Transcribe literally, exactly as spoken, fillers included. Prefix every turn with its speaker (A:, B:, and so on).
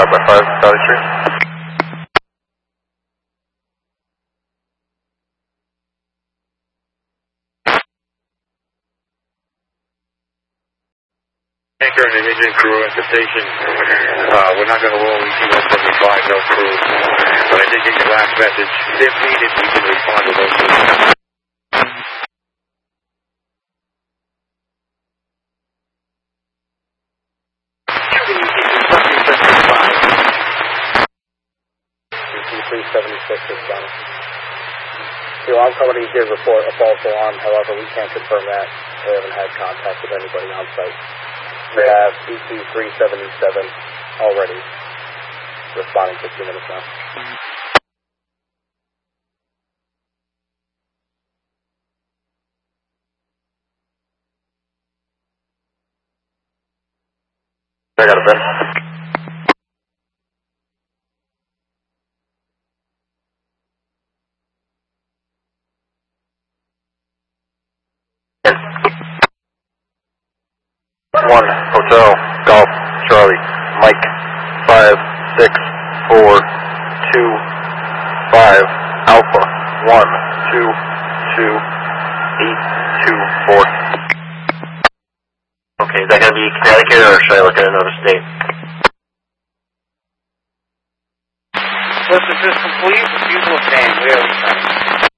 A: by five, Valley Street.
B: Anchor and an engine crew at the station. Uh, we're not going to roll E T one seventy-five, no crew. But I did get your last message. If needed, we can respond to those.
C: three seventy-six is done. The alarm company did report a false alarm, however, we can't confirm that. We haven't had contact with anybody on site. We have E T three seventy-seven already responding fifteen minutes now.
A: I got a bed. One, Hotel, Golf, Charlie, Mike, five, six, four, two, five, Alpha, one, two, two, eight, two, four. Okay, is that going to be Connecticut or should I look at another state?
C: List is complete. Usual name. We have